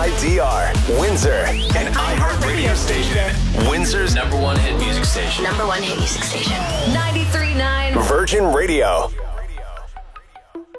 WYDR, Windsor, an iHeart radio station. Windsor's number one hit music station. 93.9 Virgin Radio.